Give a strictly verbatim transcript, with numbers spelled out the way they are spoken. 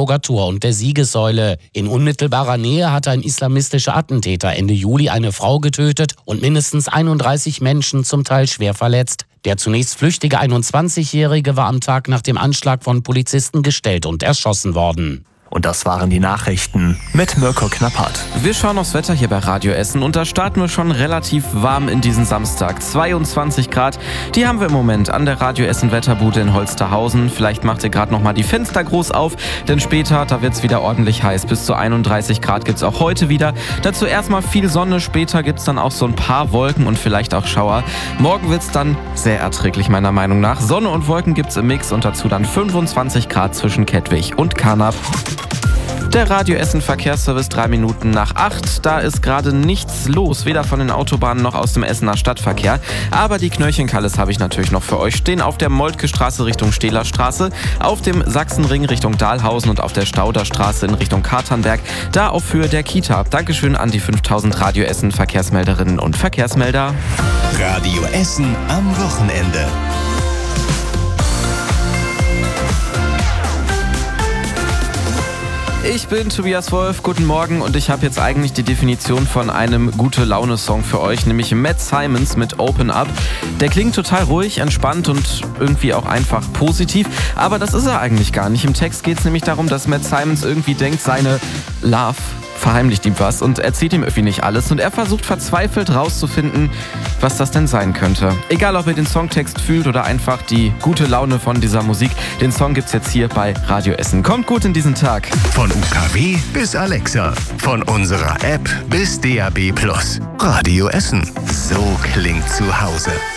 Brandenburger Tor und der Siegessäule. In unmittelbarer Nähe hatte ein islamistischer Attentäter Ende Juli eine Frau getötet und mindestens einunddreißig Menschen zum Teil schwer verletzt. Der zunächst flüchtige einundzwanzigjährige war am Tag nach dem Anschlag von Polizisten gestellt und erschossen worden. Und das waren die Nachrichten mit Mirko Knappert. Wir schauen aufs Wetter hier bei Radio Essen und da starten wir schon relativ warm in diesen Samstag. zweiundzwanzig Grad, die haben wir im Moment an der Radio Essen Wetterbude in Holsterhausen. Vielleicht macht ihr gerade noch mal die Fenster groß auf, denn später, da wird es wieder ordentlich heiß. Bis zu einunddreißig Grad gibt es auch heute wieder. Dazu erstmal viel Sonne, später gibt es dann auch so ein paar Wolken und vielleicht auch Schauer. Morgen wird es dann sehr erträglich meiner Meinung nach. Sonne und Wolken gibt es im Mix und dazu dann fünfundzwanzig Grad zwischen Kettwig und Carnap. Der Radio Essen Verkehrsservice drei Minuten nach acht. Da ist gerade nichts los, weder von den Autobahnen noch aus dem Essener Stadtverkehr. Aber die Knöllchenkalles habe ich natürlich noch für euch. Stehen auf der Moltke Straße Richtung Stehlerstraße, auf dem Sachsenring Richtung Dahlhausen und auf der Stauderstraße in Richtung Katernberg. Da auf Höhe der Kita. Dankeschön an die fünftausend Radio Essen Verkehrsmelderinnen und Verkehrsmelder. Radio Essen am Wochenende. Ich bin Tobias Wolf, guten Morgen und ich habe jetzt eigentlich die Definition von einem Gute-Laune-Song für euch, nämlich Matt Simons mit Open Up. Der klingt total ruhig, entspannt und irgendwie auch einfach positiv, aber das ist er eigentlich gar nicht. Im Text geht es nämlich darum, dass Matt Simons irgendwie denkt, seine Love verheimlicht ihm was und erzählt ihm irgendwie nicht alles und er versucht verzweifelt rauszufinden, was das denn sein könnte. Egal, ob ihr den Songtext fühlt oder einfach die gute Laune von dieser Musik, den Song gibt's jetzt hier bei Radio Essen. Kommt gut in diesen Tag. Von U K W bis Alexa, von unserer App bis D A B plus. Radio Essen, so klingt zu Hause.